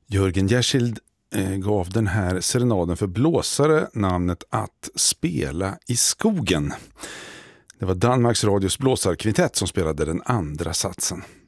Jörgen Jersild gav den här serenaden för blåsare namnet Att spela i skogen. Det var Danmarks Radios blåsarkvintett som spelade den andra satsen.